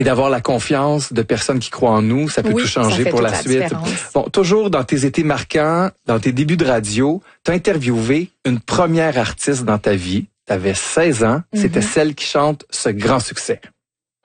Et d'avoir la confiance de personnes qui croient en nous, ça peut tout changer pour la suite. Bon, toujours dans tes étés marquants, dans tes débuts de radio, tu as interviewé une première artiste dans ta vie. Tu avais 16 ans. C'était celle qui chante ce grand succès.